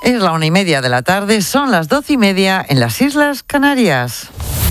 Es la 1:30 de la tarde, son las 12:30 en las Islas Canarias.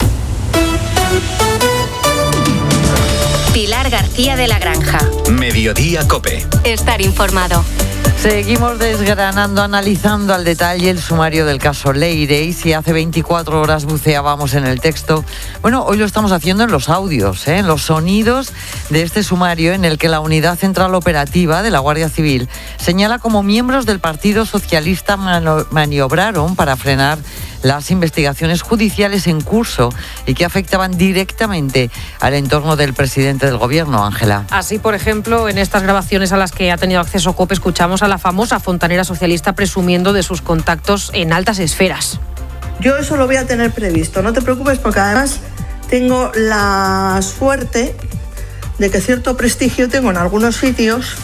Pilar García de la Granja. Mediodía COPE. Estar informado. Seguimos desgranando, analizando al detalle el sumario del caso Leire, y si hace 24 horas buceábamos en el texto, bueno, hoy lo estamos haciendo en los audios, en los sonidos de este sumario en el que la Unidad Central Operativa de la Guardia Civil señala como miembros del Partido Socialista maniobraron para frenar las investigaciones judiciales en curso y que afectaban directamente al entorno del presidente del gobierno, Ángela. Así, por ejemplo, en estas grabaciones a las que ha tenido acceso COPE, escuchamos a la famosa fontanera socialista presumiendo de sus contactos en altas esferas. Yo eso lo voy a tener previsto, no te preocupes, porque además tengo la suerte de que cierto prestigio tengo en algunos sitios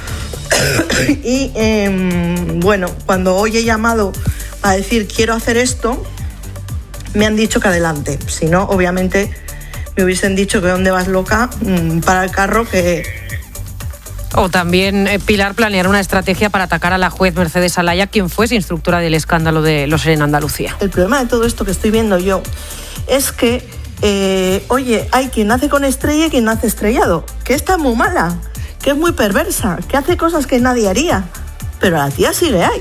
y bueno, cuando hoy he llamado a decir quiero hacer esto, me han dicho que adelante. Si no, obviamente me hubiesen dicho que dónde vas, loca, para el carro, que... O también, Pilar, planear una estrategia para atacar a la juez Mercedes Alaya, quien fuese instructora del escándalo de Los en Andalucía. El problema de todo esto que estoy viendo yo es que, oye, hay quien nace con estrella y quien nace estrellado, que está muy mala, que es muy perversa, que hace cosas que nadie haría, pero a la tía sí le hay.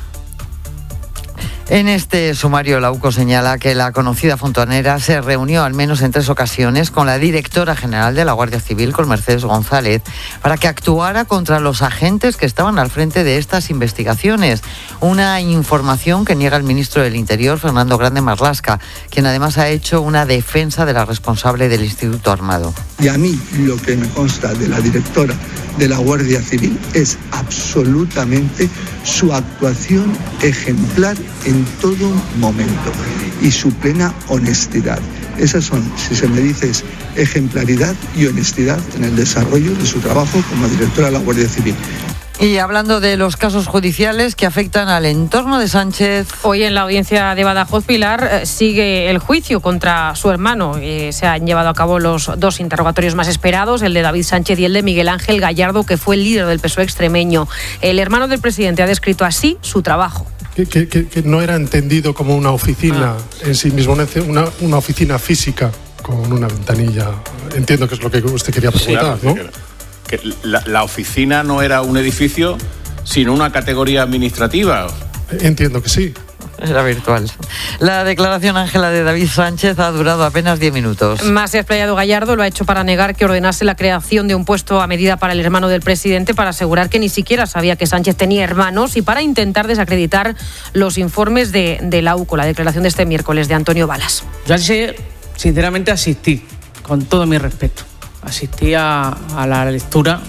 En este sumario, la UCO señala que la conocida fontanera se reunió al menos en 3 ocasiones con la directora general de la Guardia Civil, con Mercedes González, para que actuara contra los agentes que estaban al frente de estas investigaciones. Una información que niega el ministro del Interior, Fernando Grande Marlaska, quien además ha hecho una defensa de la responsable del Instituto Armado. Y a mí lo que me consta de la directora de la Guardia Civil es absolutamente su actuación ejemplar en todo momento y su plena honestidad. Esas son, si se me dice, es ejemplaridad y honestidad en el desarrollo de su trabajo como directora de la Guardia Civil. Y hablando de los casos judiciales que afectan al entorno de Sánchez... Hoy en la audiencia de Badajoz, Pilar, sigue el juicio contra su hermano. Se han llevado a cabo los 2 interrogatorios más esperados, el de David Sánchez y el de Miguel Ángel Gallardo, que fue el líder del PSOE extremeño. El hermano del presidente ha descrito así su trabajo. Que no era entendido como una oficina en sí mismo, una oficina física con una ventanilla. Entiendo que es lo que usted quería preguntar, sí, claro, ¿no? Que la oficina no era un edificio, sino una categoría administrativa. Entiendo que sí. Era virtual. La declaración, Ángela, de David Sánchez ha durado apenas 10 minutos. Más se ha explayado Gallardo, lo ha hecho para negar que ordenase la creación de un puesto a medida para el hermano del presidente, para asegurar que ni siquiera sabía que Sánchez tenía hermanos y para intentar desacreditar los informes de la UCO, la declaración de este miércoles de Antonio Balas. Yo sinceramente asistí, con todo mi respeto. Asistí a la lectura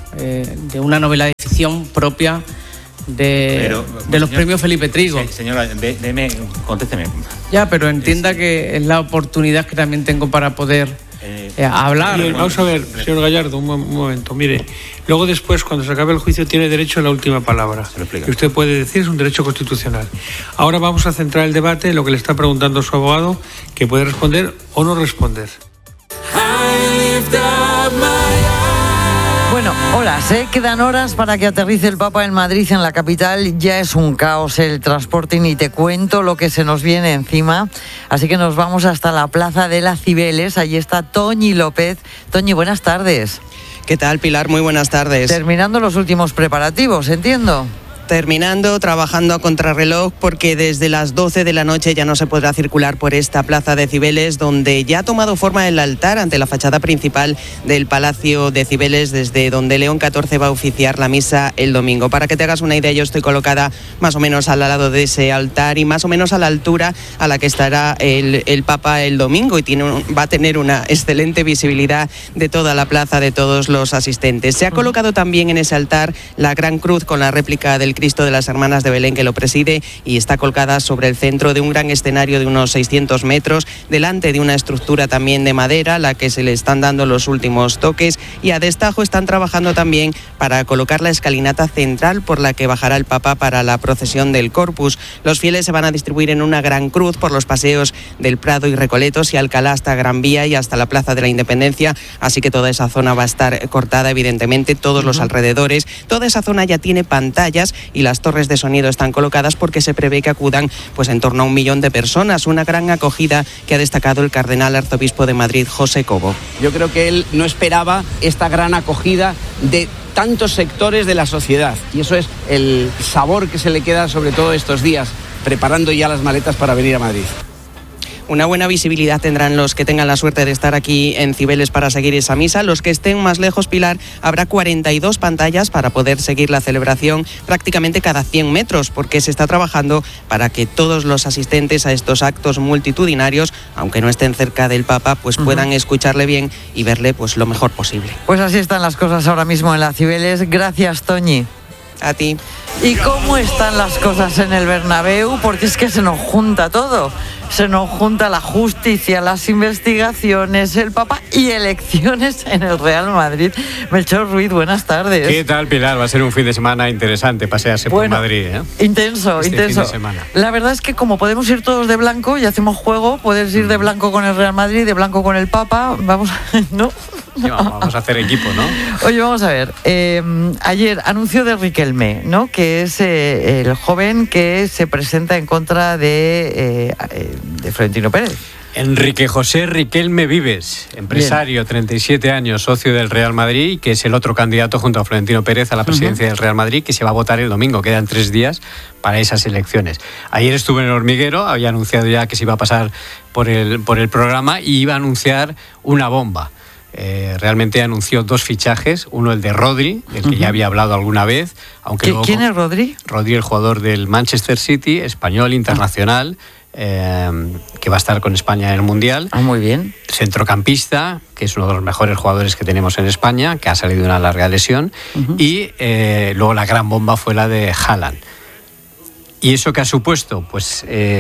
de una novela de ficción propia de los premios Felipe Trigo. Sí, señora, contésteme. Ya, pero entienda que es la oportunidad que también tengo para poder hablar. Bien, vamos a ver, señor Gallardo, un momento. Mire, luego después, cuando se acabe el juicio, tiene derecho a la última palabra. Que usted puede decir, es un derecho constitucional. Ahora vamos a centrar el debate en lo que le está preguntando su abogado, que puede responder o no responder. Bueno, horas, quedan horas para que aterrice el Papa en Madrid, en la capital. Ya es un caos el transporte y ni te cuento lo que se nos viene encima. Así que nos vamos hasta la Plaza de las Cibeles. Allí está Toñi López. Toñi, buenas tardes. ¿Qué tal, Pilar? Muy buenas tardes. Terminando los últimos preparativos, entiendo. Terminando, trabajando a contrarreloj, porque desde las 12 de la noche ya no se podrá circular por esta Plaza de Cibeles, donde ya ha tomado forma el altar ante la fachada principal del Palacio de Cibeles, desde donde León XIV va a oficiar la misa el domingo. Para que te hagas una idea, yo estoy colocada más o menos al lado de ese altar y más o menos a la altura a la que estará el Papa el domingo, y va a tener una excelente visibilidad de toda la plaza, de todos los asistentes. Se ha colocado también en ese altar la Gran Cruz con la réplica del Cristo de las Hermanas de Belén, que lo preside, y está colgada sobre el centro de un gran escenario de unos 600 metros, delante de una estructura también de madera, a la que se le están dando los últimos toques, y a destajo están trabajando también para colocar la escalinata central por la que bajará el Papa para la procesión del Corpus. Los fieles se van a distribuir en una gran cruz por los paseos del Prado y Recoletos y Alcalá hasta Gran Vía y hasta la Plaza de la Independencia, así que toda esa zona va a estar cortada, evidentemente, todos los alrededores. Toda esa zona ya tiene pantallas y las torres de sonido están colocadas porque se prevé que acudan pues en torno a 1 millón de personas. Una gran acogida que ha destacado el cardenal arzobispo de Madrid, José Cobo. Yo creo que él no esperaba esta gran acogida de tantos sectores de la sociedad, y eso es el sabor que se le queda sobre todo estos días, preparando ya las maletas para venir a Madrid. Una buena visibilidad tendrán los que tengan la suerte de estar aquí en Cibeles para seguir esa misa. Los que estén más lejos, Pilar, habrá 42 pantallas para poder seguir la celebración prácticamente cada 100 metros, porque se está trabajando para que todos los asistentes a estos actos multitudinarios, aunque no estén cerca del Papa, pues puedan escucharle bien y verle pues lo mejor posible. Pues así están las cosas ahora mismo en la Cibeles. Gracias, Toñi. A ti. ¿Y cómo están las cosas en el Bernabéu? Porque es que se nos junta todo. Se nos junta la justicia, las investigaciones, el Papa y elecciones en el Real Madrid. Melchor Ruiz, buenas tardes. ¿Qué tal, Pilar? Va a ser un fin de semana interesante pasearse por Madrid, ¿eh? Intenso. Fin de semana. La verdad es que como podemos ir todos de blanco y hacemos juego, puedes ir de blanco con el Real Madrid, de blanco con el Papa. Vamos, ¿no? Sí, vamos a hacer equipo, ¿no? Oye, vamos a ver. Ayer anuncio de Riquelme, ¿no? Que es el joven que se presenta en contra de Florentino Pérez. Enrique José Riquelme Vives, empresario, 37 años, socio del Real Madrid, que es el otro candidato junto a Florentino Pérez a la presidencia del Real Madrid, que se va a votar el domingo. Quedan 3 días para esas elecciones. Ayer estuve en el Hormiguero, había anunciado ya que se iba a pasar por el programa y iba a anunciar una bomba. Realmente anunció 2 fichajes, uno el de Rodri, del que ya había hablado alguna vez. Aunque ¿Quién es Rodri? Rodri, el jugador del Manchester City, español, internacional, que va a estar con España en el Mundial. Muy bien. Centrocampista, que es uno de los mejores jugadores que tenemos en España, que ha salido de una larga lesión. Y luego la gran bomba fue la de Haaland. ¿Y eso qué ha supuesto? Pues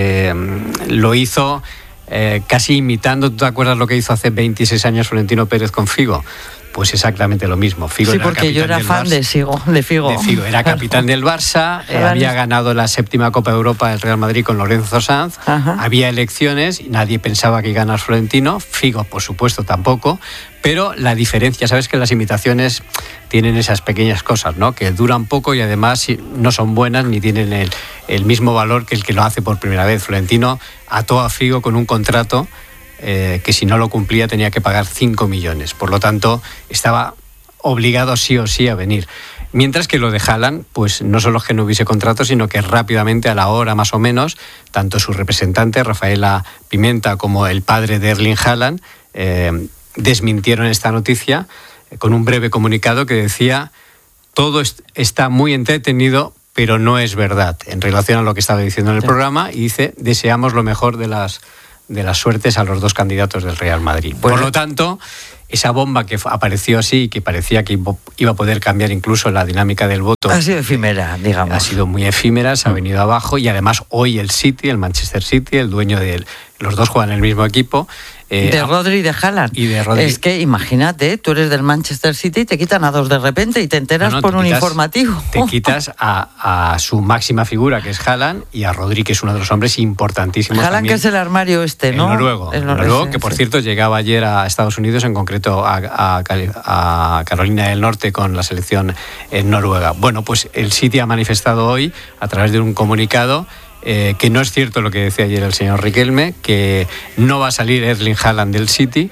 lo hizo... casi imitando, ¿tú te acuerdas lo que hizo hace 26 años Florentino Pérez con Figo? Pues exactamente lo mismo. Figo sí, porque yo era fan de Figo. Era capitán del Barça, había ganado la 7ª Copa de Europa del Real Madrid con Lorenzo Sanz, había elecciones y nadie pensaba que iba a ganar Florentino, Figo por supuesto tampoco, pero la diferencia, sabes que las imitaciones tienen esas pequeñas cosas, ¿no? Que duran poco y además no son buenas ni tienen el mismo valor que el que lo hace por primera vez. Florentino ató a Figo con un contrato que si no lo cumplía tenía que pagar 5 millones. Por lo tanto, estaba obligado sí o sí a venir. Mientras que lo de Haaland, pues no solo que no hubiese contrato, sino que rápidamente, a la hora más o menos, tanto su representante, Rafaela Pimenta, como el padre de Erling Haaland, desmintieron esta noticia con un breve comunicado que decía: todo está muy entretenido, pero no es verdad, en relación a lo que estaba diciendo en el programa, y dice: deseamos lo mejor de las suertes a los 2 candidatos del Real Madrid. Por lo tanto, esa bomba que apareció así, que parecía que iba a poder cambiar incluso la dinámica del voto, ha sido efímera, digamos. Ha sido muy efímera, se ha venido abajo, y además hoy el Manchester City, el dueño los 2 juegan en el mismo equipo. De Rodri y de Haaland. Es que imagínate, tú eres del Manchester City y te quitan a 2 de repente y te enteras por un informativo. Te quitas a su máxima figura, que es Haaland, y a Rodri, que es uno de los hombres importantísimos. Haaland, que es el armario ¿no? El noruego, que por cierto llegaba ayer a Estados Unidos, en concreto a Carolina del Norte con la selección noruega. Bueno, pues el City ha manifestado hoy, a través de un comunicado, que no es cierto lo que decía ayer el señor Riquelme, que no va a salir Erling Haaland del City,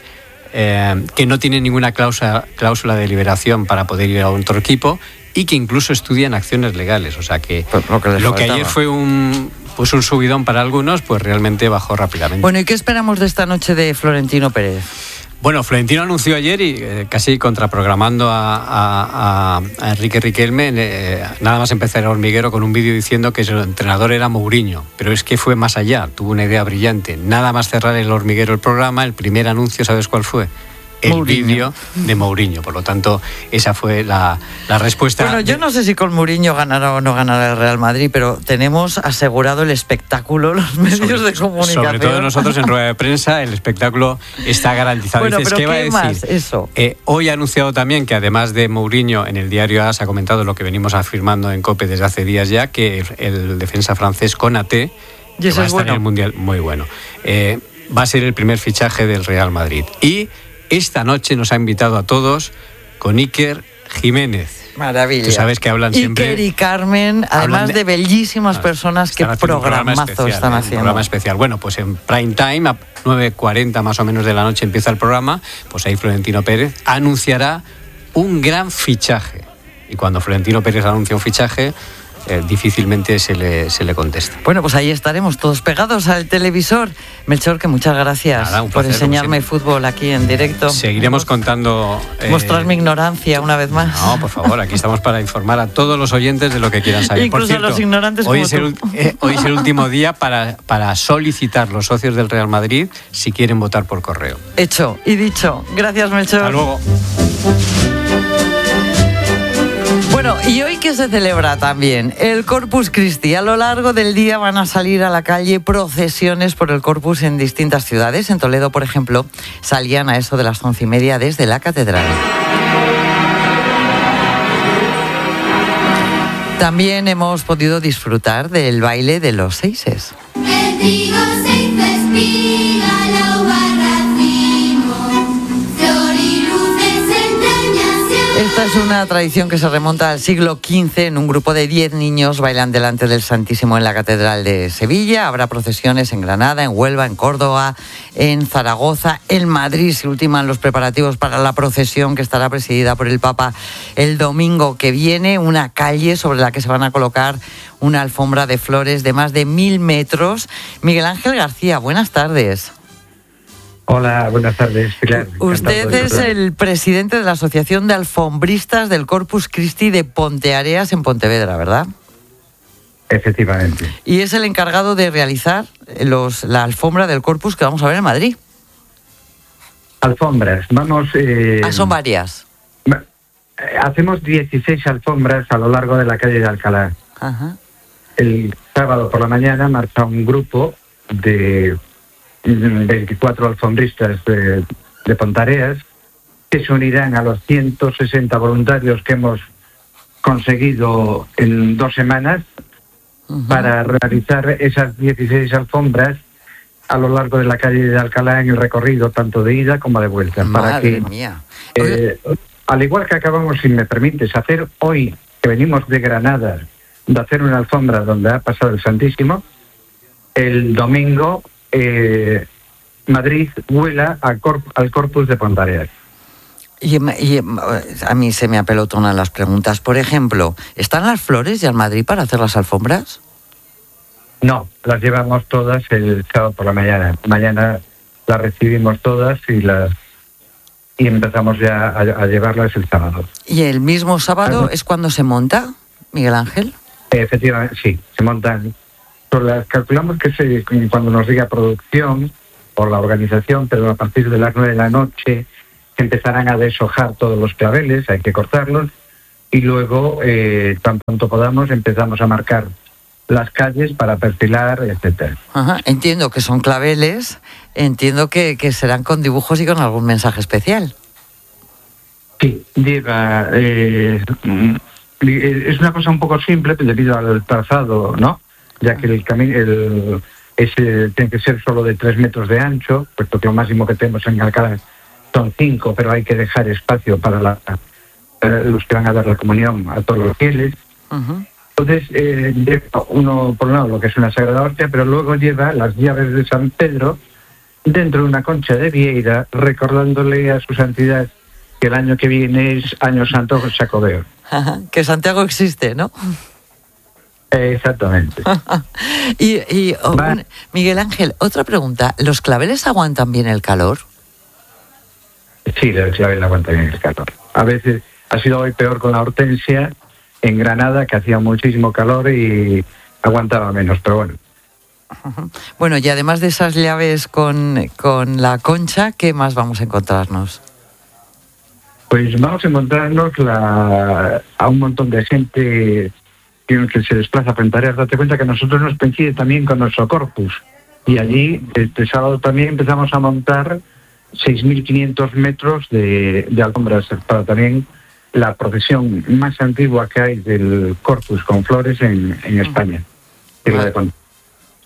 que no tiene ninguna cláusula de liberación para poder ir a otro equipo y que incluso estudian acciones legales. O sea que lo que ayer fue un subidón para algunos, pues realmente bajó rápidamente. Bueno, ¿y qué esperamos de esta noche de Florentino Pérez? Bueno, Florentino anunció ayer, y casi contraprogramando a Enrique Riquelme, nada más empezar el Hormiguero con un vídeo diciendo que su entrenador era Mourinho. Pero es que fue más allá, tuvo una idea brillante. Nada más cerrar el Hormiguero el programa, el primer anuncio, ¿sabes cuál fue? El vídeo de Mourinho. Por lo tanto, esa fue la respuesta. Bueno, yo no sé si con Mourinho ganará o no ganará el Real Madrid, pero tenemos asegurado el espectáculo, los medios de comunicación. Sobre todo nosotros en rueda de prensa, el espectáculo está garantizado. Bueno, dices, pero ¿qué va a decir? Eso. Hoy ha anunciado también que, además de Mourinho, en el diario AS ha comentado lo que venimos afirmando en COPE desde hace días ya, que el defensa francés Konaté, que va a estar en el Mundial, muy bueno, va a ser el primer fichaje del Real Madrid. Y esta noche nos ha invitado a todos con Iker Jiménez. Maravilla. Tú sabes que hablan siempre... Iker y Carmen, además de bellísimas personas, que programazo están haciendo. Un programa especial. Bueno, pues en prime time, a 9:40 más o menos de la noche empieza el programa, pues ahí Florentino Pérez anunciará un gran fichaje. Y cuando Florentino Pérez anuncia un fichaje, difícilmente se le contesta. Bueno, pues ahí estaremos todos pegados al televisor. Melchor, que muchas gracias por enseñarme fútbol aquí en directo. Seguiremos contando... mostrar mi ignorancia una vez más. No, por favor, aquí estamos para informar a todos los oyentes de lo que quieran saber. Incluso por cierto, a los ignorantes hoy como es el último día para solicitar los socios del Real Madrid si quieren votar por correo. Hecho y dicho. Gracias, Melchor. Hasta luego. Bueno, y hoy que se celebra también el Corpus Christi. A lo largo del día van a salir a la calle procesiones por el Corpus en distintas ciudades. En Toledo, por ejemplo, salían a eso de las 11:30 desde la catedral. También hemos podido disfrutar del baile de los seises. El trigo se espiga, la uva racimo, flor y luces entrañas. Esta es una tradición que se remonta al siglo XV. En un grupo de 10 niños bailan delante del Santísimo en la Catedral de Sevilla. Habrá procesiones en Granada, en Huelva, en Córdoba, en Zaragoza, en Madrid. Se ultiman los preparativos para la procesión que estará presidida por el Papa el domingo que viene. Una calle sobre la que se van a colocar una alfombra de flores de más de 1000 metros. Miguel Ángel García, buenas tardes. Hola, buenas tardes, Pilar. Usted es el presidente de la Asociación de Alfombristas del Corpus Christi de Ponteareas en Pontevedra, ¿verdad? Efectivamente. Y es el encargado de realizar la alfombra del Corpus que vamos a ver en Madrid. Alfombras, vamos... son varias. Hacemos 16 alfombras a lo largo de la calle de Alcalá. Ajá. El sábado por la mañana marcha un grupo de 24 alfombristas de Ponteareas que se unirán a los 160 voluntarios que hemos conseguido en 2 semanas para realizar esas 16 alfombras a lo largo de la calle de Alcalá en el recorrido tanto de ida como de vuelta. Madre mía. Al igual que acabamos, si me permites, hacer hoy, que venimos de Granada, de hacer una alfombra donde ha pasado el Santísimo, el domingo Madrid vuela al Corpus de Ponteareas. Y a mí se me apelotonan las preguntas. Por ejemplo, ¿están las flores ya en Madrid para hacer las alfombras? No, las llevamos todas el sábado por la mañana. Mañana las recibimos todas y empezamos ya a llevarlas el sábado. ¿Y el mismo sábado es cuando se monta, Miguel Ángel? Efectivamente, sí, se montan. Las calculamos que cuando nos diga producción por la organización, pero a partir de las 9 de la noche se empezarán a deshojar todos los claveles, hay que cortarlos, y luego, tan pronto podamos, empezamos a marcar las calles para perfilar, etcétera. Ajá, entiendo que son claveles, entiendo que serán con dibujos y con algún mensaje especial. Sí, lleva... es una cosa un poco simple debido al trazado, ¿no? Ya que el camino tiene que ser solo de 3 metros de ancho, puesto que lo máximo que tenemos en Alcalá son 5, pero hay que dejar espacio para los que van a dar la comunión a todos los fieles. Uh-huh. Entonces, lleva uno, por un lado, lo que es una Sagrada Hostia, pero luego lleva las llaves de San Pedro dentro de una concha de vieira, recordándole a su santidad que el año que viene es Año Santo Jacobeo. Ajá, que Santiago existe, ¿no? Exactamente. Miguel Ángel, otra pregunta. ¿Los claveles aguantan bien el calor? Sí, los claveles aguantan bien el calor. A veces ha sido hoy peor con la hortensia en Granada, que hacía muchísimo calor y aguantaba menos, pero bueno. Bueno, y además de esas llaves con la concha, ¿qué más vamos a encontrarnos? Pues vamos a encontrarnos a un montón de gente que se desplaza a Ponteareas. Date cuenta que nosotros nos coincide también con nuestro Corpus. Y allí, este sábado también empezamos a montar 6.500 metros de alfombras para también la procesión más antigua que hay del Corpus con flores en España.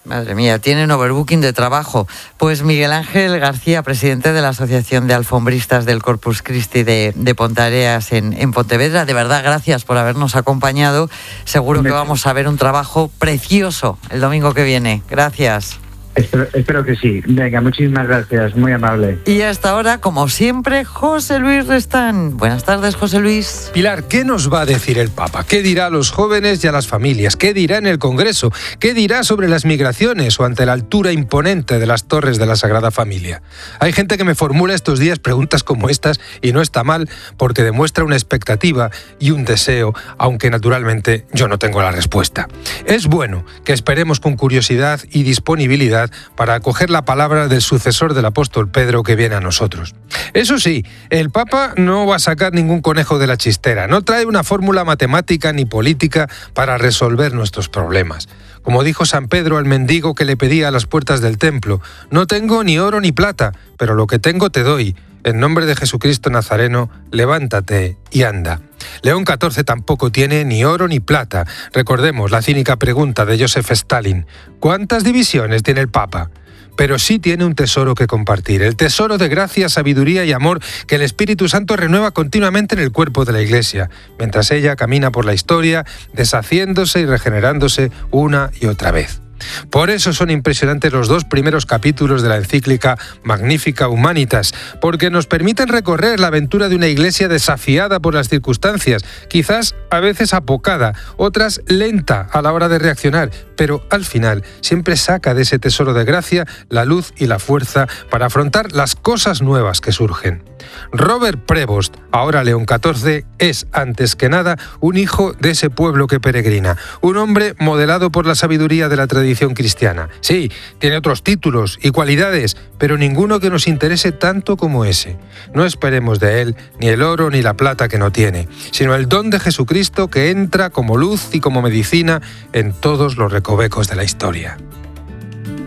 Madre mía, tienen overbooking de trabajo. Pues Miguel Ángel García, presidente de la Asociación de Alfombristas del Corpus Christi de Pontareas en Pontevedra, de verdad, gracias por habernos acompañado. Seguro que vamos a ver un trabajo precioso el domingo que viene. Gracias. Espero que sí. Venga, muchísimas gracias, muy amable. Y hasta ahora, como siempre, José Luis Restán. Buenas tardes, José Luis. Pilar, ¿qué nos va a decir el Papa? ¿Qué dirá a los jóvenes y a las familias? ¿Qué dirá en el Congreso? ¿Qué dirá sobre las migraciones o ante la altura imponente de las torres de la Sagrada Familia? Hay gente que me formula estos días preguntas como estas y no está mal porque demuestra una expectativa y un deseo, aunque naturalmente yo no tengo la respuesta. Es bueno que esperemos con curiosidad y disponibilidad para acoger la palabra del sucesor del apóstol Pedro que viene a nosotros. Eso sí, el Papa no va a sacar ningún conejo de la chistera, no trae una fórmula matemática ni política para resolver nuestros problemas. Como dijo San Pedro al mendigo que le pedía a las puertas del templo, no tengo ni oro ni plata, pero lo que tengo te doy. En nombre de Jesucristo Nazareno, levántate y anda. León XIV tampoco tiene ni oro ni plata. Recordemos la cínica pregunta de Joseph Stalin. ¿Cuántas divisiones tiene el Papa? Pero sí tiene un tesoro que compartir, el tesoro de gracia, sabiduría y amor que el Espíritu Santo renueva continuamente en el cuerpo de la Iglesia, mientras ella camina por la historia, deshaciéndose y regenerándose una y otra vez. Por eso son impresionantes los 2 primeros capítulos de la encíclica Magnificat Humanitas, porque nos permiten recorrer la aventura de una iglesia desafiada por las circunstancias, quizás a veces apocada, otras lenta a la hora de reaccionar, pero al final siempre saca de ese tesoro de gracia la luz y la fuerza para afrontar las cosas nuevas que surgen. Robert Prevost, ahora León XIV, es, antes que nada, un hijo de ese pueblo que peregrina, un hombre modelado por la sabiduría de la tradición cristiana. Sí, tiene otros títulos y cualidades, pero ninguno que nos interese tanto como ese. No esperemos de él ni el oro ni la plata que no tiene, sino el don de Jesucristo que entra como luz y como medicina en todos los recovecos de la historia.